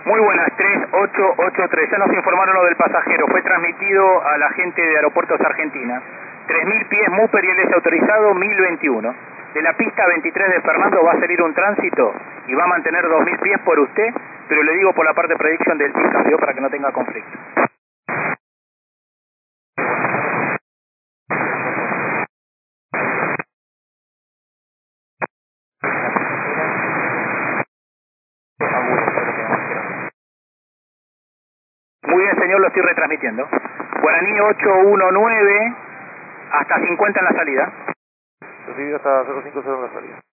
Muy buenas, 3883. Ya nos informaron lo del pasajero. Fue transmitido a la gente de Aeropuertos Argentina. 3000 pies Mupper y él es autorizado 1021. De la pista 23 de Fernando va a salir un tránsito y va a mantener 2000 pies por usted, pero le digo por la parte de prediction del TICA, ¿vio? Para que no tenga conflicto. Muy bien, señor, lo estoy retransmitiendo. Guaraní 819 hasta 50 en la salida. Recibido hasta 050 en la salida.